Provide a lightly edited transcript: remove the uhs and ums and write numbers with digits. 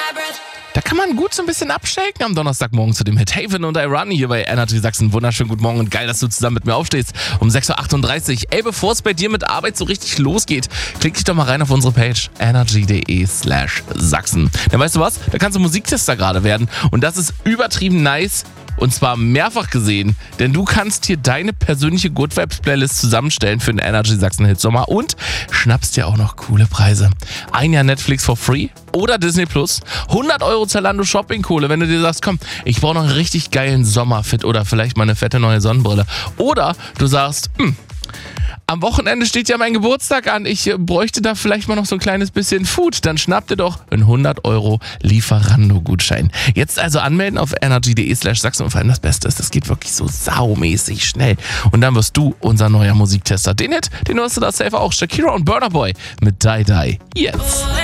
Da kann man gut so ein bisschen abschenken am Donnerstagmorgen zu dem Hit Haven und I Run hier bei Energy Sachsen. Wunderschönen guten Morgen und geil, dass du zusammen mit mir aufstehst um 6.38 Uhr. Ey, bevor es bei dir mit Arbeit so richtig losgeht, klick dich doch mal rein auf unsere Page energy.de/Sachsen. Dann weißt du was? Da kannst du Musiktester gerade werden und das ist übertrieben nice. Und zwar mehrfach gesehen, denn du kannst hier deine persönliche Good Vibes Playlist zusammenstellen für den Energy Sachsen Hit Sommer und schnappst dir auch noch coole Preise. Ein Jahr Netflix for free oder Disney Plus, 100 € Zalando Shoppingkohle, wenn du dir sagst, komm, ich brauche noch einen richtig geilen Sommerfit oder vielleicht mal eine fette neue Sonnenbrille. Oder du sagst, am Wochenende steht ja mein Geburtstag an, ich bräuchte da vielleicht mal noch so ein kleines bisschen Food. Dann schnapp dir doch einen 100 € Lieferando-Gutschein. Jetzt also anmelden auf energy.de/Sachsen und vor allem das Beste ist, das geht wirklich so saumäßig schnell. Und dann wirst du unser neuer Musiktester. Den Hit, den hörst du da safe auch. Shakira und Burna Boy mit Die Die. Jetzt.